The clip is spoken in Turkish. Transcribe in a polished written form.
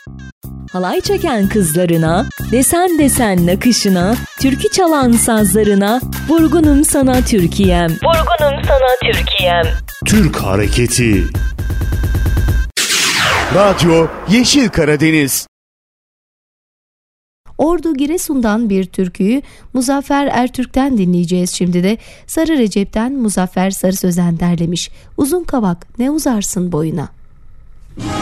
Halay çeken kızlarına, desen desen nakışına, türkü çalan sazlarına, vurgunum sana Türkiye'm, vurgunum sana Türkiye'm. Türk Hareketi. Radyo Yeşil Karadeniz. Ordu Giresun'dan bir türküyü Muzaffer Ertürk'ten dinleyeceğiz şimdi de. Sarı Recep'ten Muzaffer Sarı Sözen derlemiş. Uzun kavak ne uzarsın boyuna.